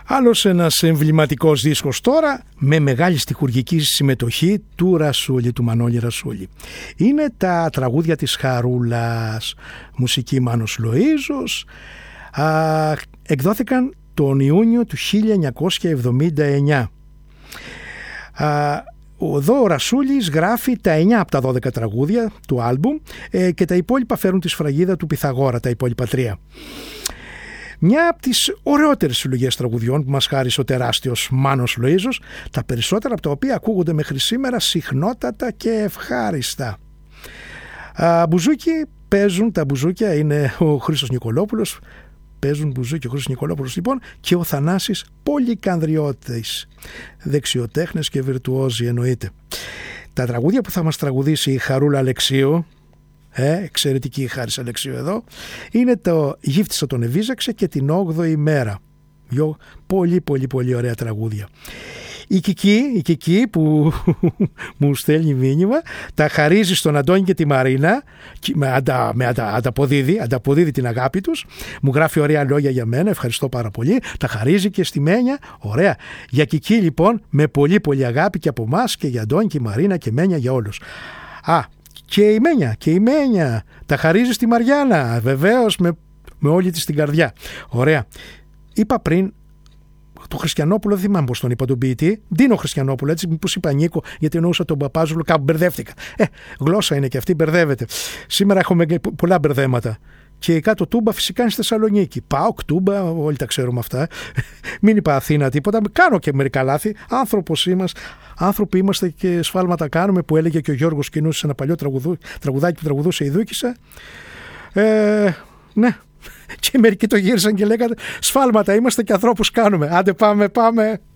Άλλος ένας εμβληματικός δίσκος τώρα, με μεγάλη στιχουργική συμμετοχή του Ρασούλη, του Μανώλη Ρασούλη. Είναι τα τραγούδια της Χαρούλας, μουσική Μάνος Λοΐζος, εκδόθηκαν τον Ιούνιο του 1979. Εδώ ο Ρασούλης γράφει τα 9 από τα 12 τραγούδια του άλμπουμ και τα υπόλοιπα φέρουν τη σφραγίδα του Πυθαγόρα, τα υπόλοιπα 3. Μια από τις ωραιότερες συλλογές τραγουδιών που μας χάρισε ο τεράστιος Μάνος Λοΐζος, τα περισσότερα από τα οποία ακούγονται μέχρι σήμερα συχνότατα και ευχάριστα. Μπουζούκι παίζουν, τα μπουζούκια είναι ο Χρήστος Νικολόπουλος, παίζουν μπουζούκι ο Χρήστος Νικολόπουλος λοιπόν και ο Θανάσης Πολυκανδριώτης, δεξιοτέχνες και βιρτουόζοι εννοείται. Τα τραγούδια που θα μας τραγουδήσει η Χαρούλα Αλεξίου, εξαιρετική η Χάρης Αλεξίου εδώ, είναι το «Γύφτισσα τον Εβίζαξε» και «Την 8η μέρα». Δυο πολύ ωραία τραγούδια. Η Κική που μου στέλνει μήνυμα τα χαρίζει στον Αντώνη και τη Μαρίνα, ανταποδίδει την αγάπη τους, μου γράφει ωραία λόγια για μένα, ευχαριστώ πάρα πολύ, τα χαρίζει και στη Μένια, ωραία. Για Κική λοιπόν με πολύ αγάπη και από εμάς και για Αντώνη και Μαρίνα και Μένια για όλους. Και η Μένια τα χαρίζει στη Μαριάννα, βεβαίως με όλη της την καρδιά. Ωραία. Είπα πριν το Χριστιανόπουλο, δεν θυμάμαι πώς τον είπα τον ποιητή, Ντίνο Χριστιανόπουλο, έτσι μήπως είπα Νίκο, γιατί εννοούσα τον Παπάζουλο, κάπου μπερδεύτηκα. Γλώσσα είναι και αυτή, μπερδεύεται. Σήμερα έχουμε πολλά μπερδέματα. Και κάτω Τούμπα φυσικά είναι στη Θεσσαλονίκη. ΠΑΟΚ, Τούμπα, όλοι τα ξέρουμε αυτά. Μην είπα Αθήνα τίποτα. Κάνω και μερικά λάθη. Άνθρωποι είμαστε και σφάλματα κάνουμε, που έλεγε και ο Γιώργος Κινούσης σε ένα παλιό τραγουδάκι που τραγουδούσε η Δούκισσα. Ναι. Και μερικοί το γύρισαν και λέγανε σφάλματα είμαστε και ανθρώπους κάνουμε. Άντε πάμε.